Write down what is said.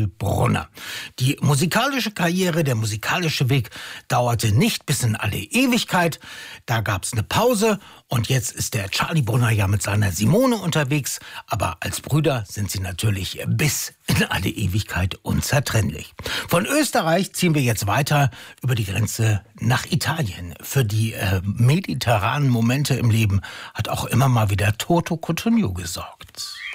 Brunner. Die musikalische Karriere, der musikalische Weg dauerte nicht bis in alle Ewigkeit. Da gab's eine Pause und jetzt ist der Charlie Brunner ja mit seiner Simone unterwegs. Aber als Brüder sind sie natürlich bis in alle Ewigkeit unzertrennlich. Von Österreich ziehen wir jetzt weiter über die Grenze nach Italien. Für die mediterranen Momente im Leben hat auch immer mal wieder Toto Cutugno gesorgt.